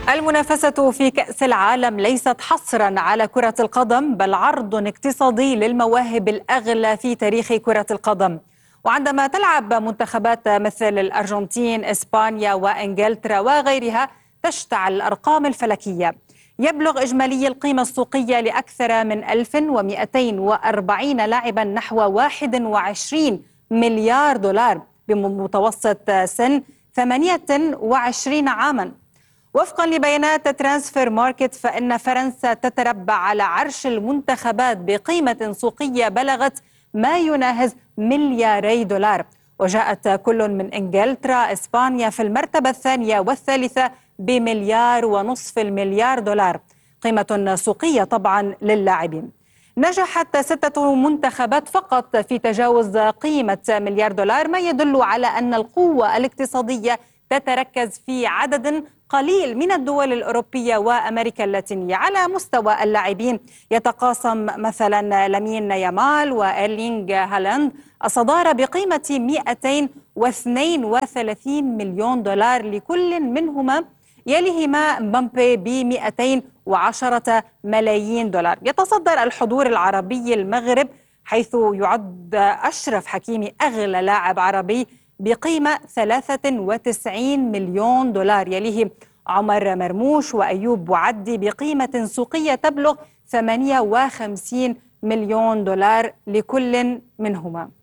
المنافسة في كأس العالم ليست حصرا على كرة القدم، بل عرض اقتصادي للمواهب الأغلى في تاريخ كرة القدم. وعندما تلعب منتخبات مثل الأرجنتين، إسبانيا وإنجلترا وغيرها تشتعل الأرقام الفلكية. يبلغ إجمالي القيمة السوقية لأكثر من 1240 لاعبا نحو 21 مليار دولار بمتوسط سن 28 عاما. وفقا لبيانات ترانسفير ماركت، فإن فرنسا تتربع على عرش المنتخبات بقيمة سوقية بلغت ما يناهز ملياري دولار. وجاءت كل من إنجلترا إسبانيا في المرتبة الثانية والثالثة بمليار ونصف المليار دولار، قيمة سوقية طبعا للاعبين. نجحت 6 منتخبات فقط في تجاوز قيمة مليار دولار، ما يدل على أن القوة الاقتصادية تتركز في عدد قليل من الدول الأوروبية وأمريكا اللاتينية. على مستوى اللاعبين يتقاسم مثلا لامين يامال وإيرلينغ هالاند الصدارة بقيمة 232 مليون دولار لكل منهما، يليهما مبابي ب 210 ملايين دولار. يتصدر الحضور العربي المغرب، حيث يعد أشرف حكيمي أغلى لاعب عربي بقيمة 93 مليون دولار، يليه عمر مرموش وأيوب بوعدي بقيمة سوقية تبلغ 58 مليون دولار لكل منهما.